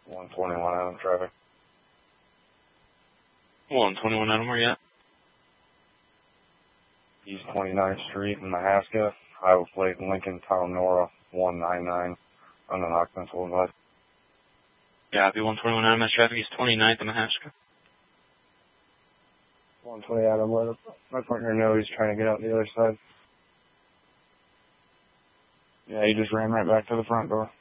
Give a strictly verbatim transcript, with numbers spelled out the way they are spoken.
one twenty-one Adam traffic. one twenty-one Adam, where you at? East twenty-ninth Street in Mahaska. Iowa plate Lincoln Taonora one nine nine. Unknown occupants will advise. Yeah, be one twenty-one Adam, that's traffic, East twenty-ninth in Mahaska. one twenty Adam, let my partner know he's trying to get out the other side. Yeah, he just ran right back to the front door.